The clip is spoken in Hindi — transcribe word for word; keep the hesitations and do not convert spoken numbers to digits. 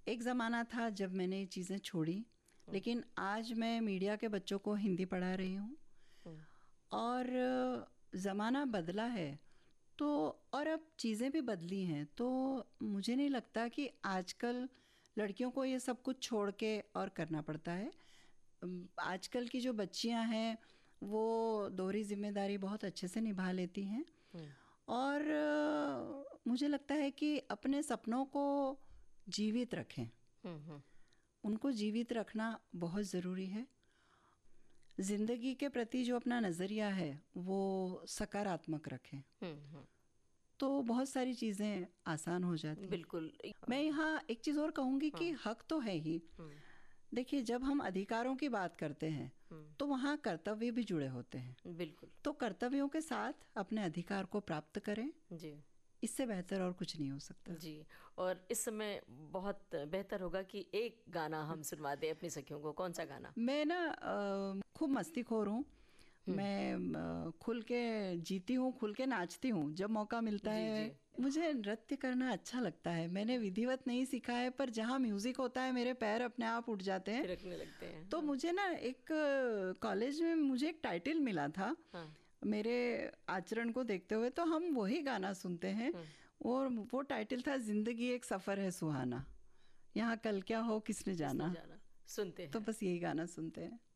एक ज़माना था जब मैंने ये चीज़ें छोड़ी, लेकिन आज मैं मीडिया के बच्चों को हिंदी पढ़ा रही हूँ और ज़माना बदला है तो, और अब चीज़ें भी बदली हैं, तो मुझे नहीं लगता कि आजकल लड़कियों को ये सब कुछ छोड़ के और करना पड़ता है। आजकल की जो बच्चियां हैं वो दोहरी जिम्मेदारी बहुत अच्छे से निभा लेती हैं और मुझे लगता है कि अपने सपनों को जीवित रखें, उनको जीवित रखना बहुत ज़रूरी है। ज़िंदगी के प्रति जो अपना नज़रिया है वो सकारात्मक रखें, तो बहुत सारी चीज़ें आसान हो जाती हैं। बिल्कुल। मैं यहाँ एक चीज़ और कहूँगी कि हक तो है ही। देखिए, जब हम अधिकारों की बात करते हैं तो वहाँ कर्तव्य भी जुड़े होते हैं। बिल्कुल। तो कर्तव्यों के साथ अपने अधिकार को प्राप्त करें जी, इससे बेहतर और कुछ नहीं हो सकता जी। और इस समय बहुत बेहतर होगा कि एक गाना हम सुनवा दें अपनी सखियों को। कौन सा गाना? मैं ना खूब मस्तीखोर हूँ, मैं खुल के जीती हूँ, खुल के नाचती हूँ जब मौका मिलता जी, है जी। मुझे नृत्य करना अच्छा लगता है। मैंने विधिवत नहीं सीखा है, पर जहाँ म्यूजिक होता है मेरे पैर अपने आप उठ जाते हैं, थिरकने लगते हैं। तो हाँ। मुझे ना एक कॉलेज में मुझे एक टाइटल मिला था हाँ। मेरे आचरण को देखते हुए, तो हम वही गाना सुनते हैं और वो टाइटल था जिंदगी एक सफर है सुहाना, यहाँ कल क्या हो किसने जाना, किसने जाना। सुनते हैं, तो बस यही गाना सुनते हैं।